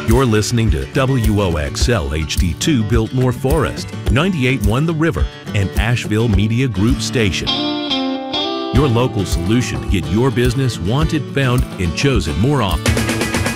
You're listening to WOXL HD2 Biltmore Forest, 98.1 The River, and Asheville Media Group Station. Your local solution to get your business wanted, found, and chosen more often.